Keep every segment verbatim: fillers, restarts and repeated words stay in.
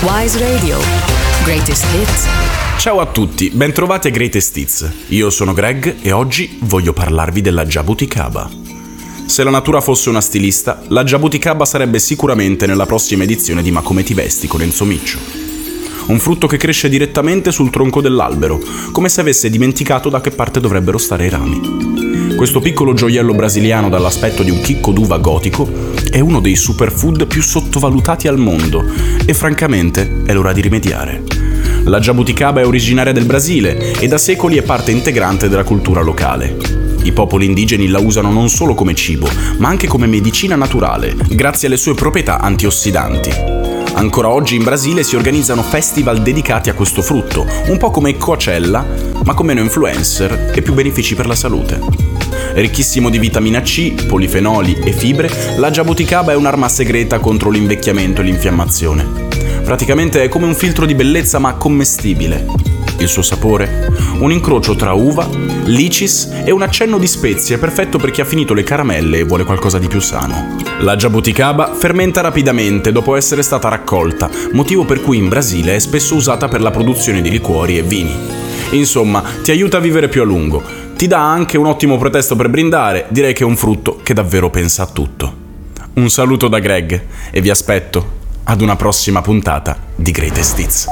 Wise Radio. Greatest Hits. Ciao a tutti, bentrovati a Greatest Hits. Io sono Greg e oggi voglio parlarvi della Jabuticaba. Se la natura fosse una stilista, la Jabuticaba sarebbe sicuramente nella prossima edizione di Ma come ti vesti con Enzo Miccio. Un frutto che cresce direttamente sul tronco dell'albero, come se avesse dimenticato da che parte dovrebbero stare i rami. Questo piccolo gioiello brasiliano dall'aspetto di un chicco d'uva gotico è uno dei superfood più sottovalutati al mondo e francamente è l'ora di rimediare. La Jabuticaba è originaria del Brasile e da secoli è parte integrante della cultura locale. I popoli indigeni la usano non solo come cibo, ma anche come medicina naturale, grazie alle sue proprietà antiossidanti. Ancora oggi in Brasile si organizzano festival dedicati a questo frutto, un po' come Coachella, ma con meno influencer e più benefici per la salute. Ricchissimo di vitamina C, polifenoli e fibre, la Jabuticaba è un'arma segreta contro l'invecchiamento e l'infiammazione. Praticamente è come un filtro di bellezza ma commestibile. Il suo sapore? Un incrocio tra uva, licis e un accenno di spezie perfetto per chi ha finito le caramelle e vuole qualcosa di più sano. La Jabuticaba fermenta rapidamente dopo essere stata raccolta, motivo per cui in Brasile è spesso usata per la produzione di liquori e vini. Insomma, ti aiuta a vivere più a lungo. Ti dà anche un ottimo pretesto per brindare, direi che è un frutto che davvero pensa a tutto. Un saluto da Greg e vi aspetto ad una prossima puntata di Greatest Hits.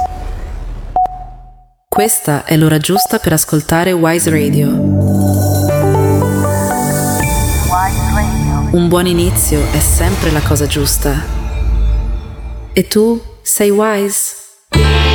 Questa è l'ora giusta per ascoltare Wise Radio. Un buon inizio è sempre la cosa giusta. E tu sei wise?